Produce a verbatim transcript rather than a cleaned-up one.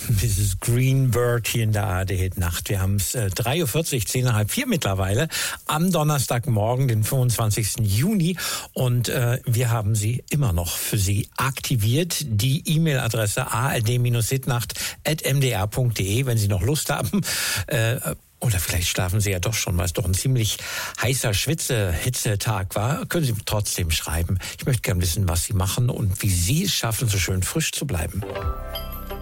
Misses Greenberg hier in der A R D-Hit-Nacht. Wir haben es äh, drei Uhr vierzig, zehn nach halb vier mittlerweile, am Donnerstagmorgen, den fünfundzwanzigsten Juni. Und äh, wir haben sie immer noch für Sie aktiviert. Die E-Mail-Adresse a r d hitnacht at m d r punkt d e, wenn Sie noch Lust haben. Äh, Oder vielleicht schlafen Sie ja doch schon, weil es doch ein ziemlich heißer Schwitze-Hitzetag war. Können Sie trotzdem schreiben. Ich möchte gerne wissen, was Sie machen und wie Sie es schaffen, so schön frisch zu bleiben.